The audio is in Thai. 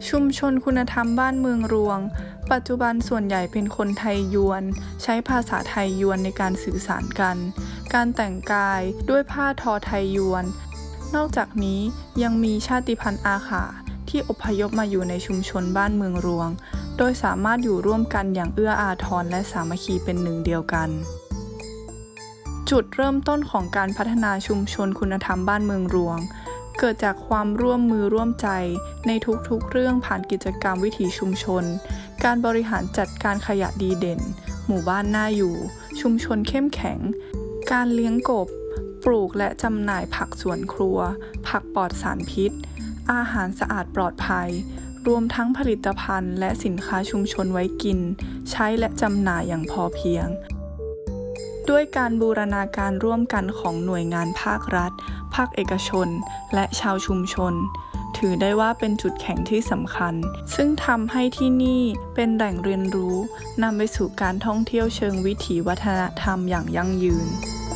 ชุมชนคุณธรรมบ้านเมืองรวงปัจจุบันส่วนใหญ่เป็นคนไทยยวนใช้ภาษาไทยยวนในการสื่อสารกันการแต่งกายด้วยผ้าทอไทยยวนนอกจากนี้ยังมีชาติพันธุ์อาขาที่อพยพมาอยู่ในชุมชนบ้านเมืองรวงโดยสามารถอยู่ร่วมกันอย่างเอื้ออาทรและสามัคคีเป็นหนึ่งเดียวกันจุดเริ่มต้นของการพัฒนาชุมชนคุณธรรมบ้านเมืองรวงเกิดจากความร่วมมือร่วมใจในทุกๆเรื่องผ่านกิจกรรมวิถีชุมชนการบริหารจัดการขยะดีเด่นหมู่บ้านน่าอยู่ชุมชนเข้มแข็งการเลี้ยงกบปลูกและจำหน่ายผักสวนครัวผักปลอดสารพิษอาหารสะอาดปลอดภัยรวมทั้งผลิตภัณฑ์และสินค้าชุมชนไว้กินใช้และจำหน่ายอย่างพอเพียงด้วยการบูรณาการร่วมกันของหน่วยงานภาครัฐภาคเอกชนและชาวชุมชนถือได้ว่าเป็นจุดแข็งที่สำคัญซึ่งทำให้ที่นี่เป็นแหล่งเรียนรู้นำไปสู่การท่องเที่ยวเชิงวิถีวัฒนธรรมอย่างยั่งยืน